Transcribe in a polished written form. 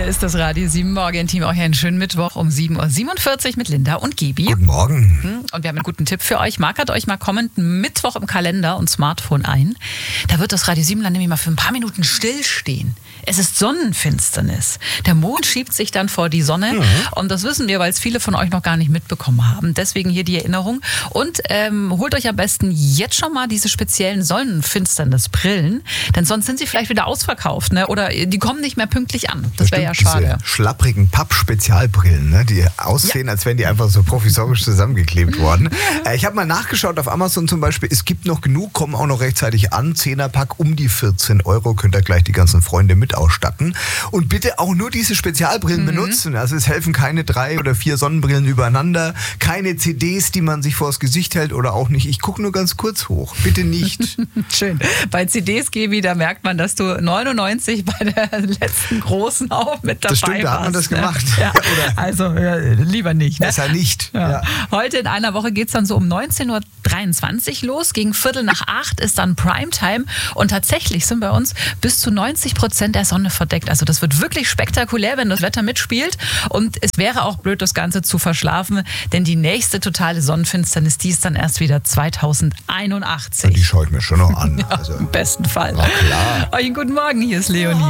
ist das Radio 7 Morgen-Team. Euch einen schönen Mittwoch um 7.47 Uhr mit Linda und Gebi. Guten Morgen. Und wir haben einen guten Tipp für euch. Markert euch mal kommenden Mittwoch im Kalender und Smartphone ein. Da wird das Radio 7 dann nämlich mal für ein paar Minuten stillstehen. Es ist Sonnenfinsternis. Der Mond schiebt sich dann vor die Sonne. Und das wissen wir, weil es viele von euch noch gar nicht mitbekommen haben. Deswegen hier die Erinnerung. Und holt euch am besten jetzt schon mal diese speziellen Sonnenfinsternisbrillen. Denn sonst sind sie vielleicht wieder ausverkauft. Ne? Oder die kommen nicht mehr pünktlich an. Das wäre ja schade. Diese schlapprigen Papp-Spezialbrillen, ne? Die aussehen, als wären die einfach so provisorisch zusammengeklebt worden. Ich habe mal nachgeschaut auf Amazon zum Beispiel. Es gibt noch genug, kommen auch noch rechtzeitig an. 10er-Pack um die 14 €. Könnt ihr gleich die ganzen Freunde mit ausstatten. Und bitte auch nur diese Spezialbrillen benutzen. Also es helfen keine 3 oder 4 Sonnenbrillen übereinander. Keine CDs, die man sich vors Gesicht hält oder auch nicht. Ich gucke nur ganz kurz hoch. Bitte nicht. Schön. Bei CDs, Gebi, da merkt man, dass du 99 bei der letzten großen auch mit dabei warst. Das stimmt, da hat man das gemacht. Ja. Also lieber nicht. Ne? Besser nicht. Ja. Heute in einer Woche geht es dann so um 19.23 Uhr los. Gegen 7:45 ist dann Primetime. Und tatsächlich sind bei uns bis zu 90% der Sonne verdeckt. Also das wird wirklich spektakulär, wenn das Wetter mitspielt. Und es wäre auch blöd, das Ganze zu verschlafen. Denn die nächste totale Sonnenfinsternis, die ist dann erst wieder 2081. Die schaue ich mir schon noch an. Ja, im besten Fall. Na klar. Euch einen guten Morgen, hier ist Leonie.